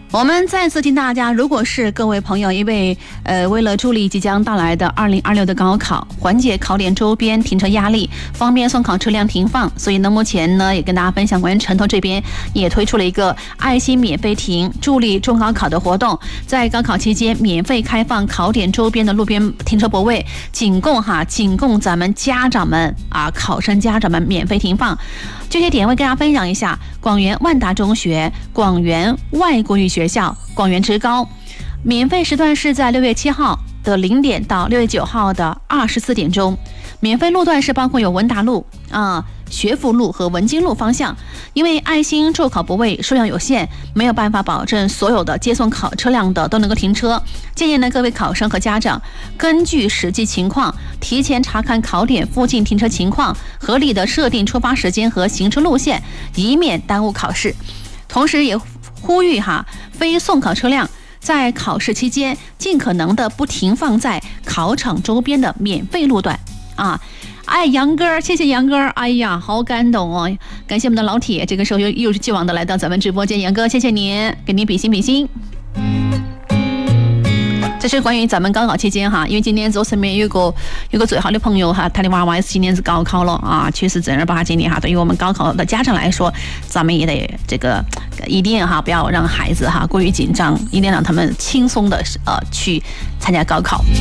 我们再次提醒大家，如果是各位朋友因为为了助力即将到来的2026的高考，缓解考点周边停车压力，方便送考车辆停放，所以呢，目前呢也跟大家分享，关于城投这边也推出了一个爱心免费停，助力中高考的活动，在高考期间免费开放考点周边的路边停车泊位，仅供咱们家长们考生家长们免费停放。这些点位跟大家分享一下：广元万达中学、广元外国语学校、广元职高。免费时段是在6月7号的0点到6月9号的24点钟。免费路段是包括有文达路、学府路和文津路方向。因为爱心助考泊位数量有限，没有办法保证所有的接送考车辆的都能够停车。建议呢各位考生和家长根据实际情况，提前查看考点附近停车情况，合理的设定出发时间和行车路线，以免耽误考试。同时也呼吁非送考车辆在考试期间尽可能的不停放在考场周边的免费路段杨哥，谢谢杨哥，哎呀，好感动哦！感谢我们的老铁，这个时候又是既往的来到咱们直播间，杨哥，谢谢您，给您比心比心。这是关于咱们高考期间因为今年组身边有个最好的朋友他的娃娃今年是高考了确实正儿八经的对于我们高考的家长来说，咱们也得这个一定不要让孩子过于紧张，一定让他们轻松的去参加高考。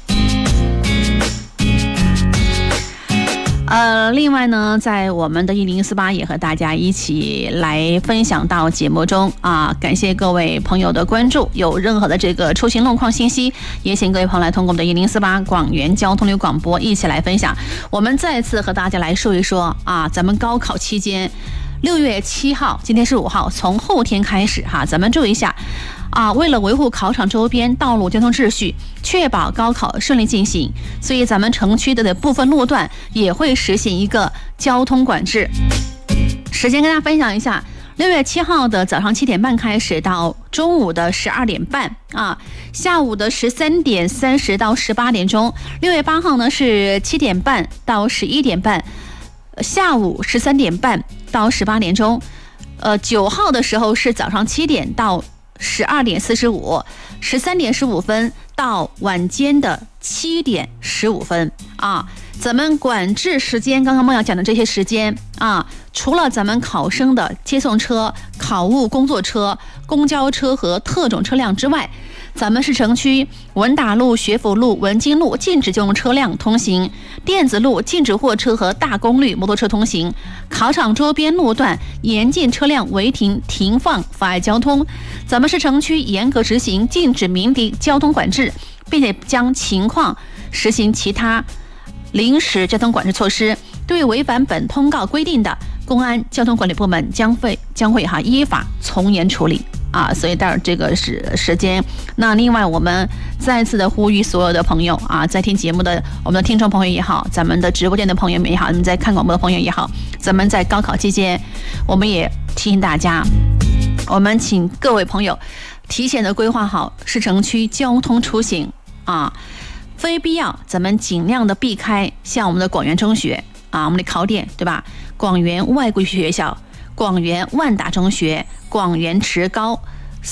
另外呢，在我们的1048也和大家一起来分享到节目中感谢各位朋友的关注。有任何的这个出行路况信息，也请各位朋友来通过我们的1048广元交通流广播一起来分享。我们再次和大家来说一说咱们高考期间6月7号，今天是5号，从后天开始咱们注意一下为了维护考场周边道路交通秩序，确保高考顺利进行，所以咱们城区的部分路段也会实行一个交通管制。时间跟大家分享一下，6月7号的早上7点半开始到中午的12点半下午的13点30到18点钟。6月8号呢是7点半到11点半，下午13点半到18点钟。9号的时候是早上7点到12点45， 13点15分到晚间的7点15分咱们管制时间，刚刚梦瑶讲的这些时间除了咱们考生的接送车、考务工作车、公交车和特种车辆之外，咱们市城区文达路、学府路、文津路禁止机动车辆通行，电子路禁止货车和大功率摩托车通行，考场周边路段严禁车辆违停停放，妨碍交通。咱们市城区严格执行禁止鸣笛交通管制，并且将情况实行其他临时交通管制措施。对违反本通告规定的，公安交通管理部门将会依法从严处理所以到这个时间。那另外我们再次的呼吁所有的朋友在听节目的我们的听众朋友也好，咱们的直播间的朋友们也好，你们在看广播的朋友也好，咱们在高考期间，我们也提醒大家，我们请各位朋友提前的规划好市城区交通出行非必要咱们尽量的避开像我们的广元中学我们的考点，对吧？广元外国语学校、广元万达中学、广元职高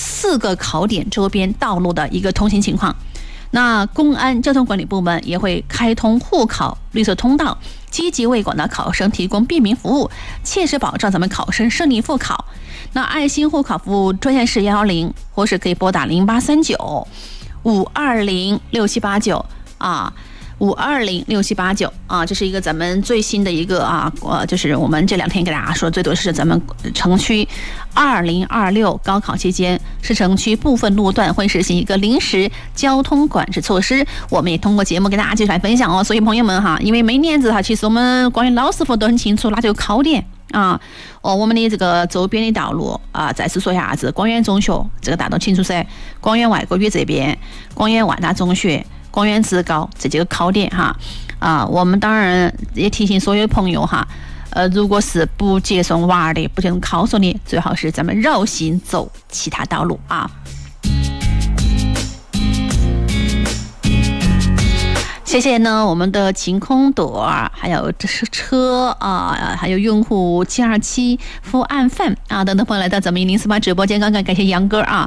4个考点周边道路的一个通行情况。那公安交通管理部门也会开通护考绿色通道，积极为广大考生提供便民服务，切实保障咱们考生顺利复考。那爱心护考服务专线是110，或是可以拨打0839 520 67895206789这是一个咱们最新的一个就是我们这2天给大家说，最多是咱们城区2026高考期间，市城区部分路段会实行一个临时交通管制措施。我们也通过节目跟大家继续来分享所以朋友们因为每年子其实我们关于老师傅都很清楚，那就考点我们的这个周边的道路再次说一下子，广元中学这个大家都清楚噻，广元外国语这边，广元万达中学、广元职高这几个考点我们当然也提醒所有朋友如果是不接送娃儿的、不接送考生的，最好是咱们绕行走其他道路谢谢呢，我们的晴空朵，还有车还有用户727、付案范等等朋友来到咱们1048直播间，刚刚感谢杨哥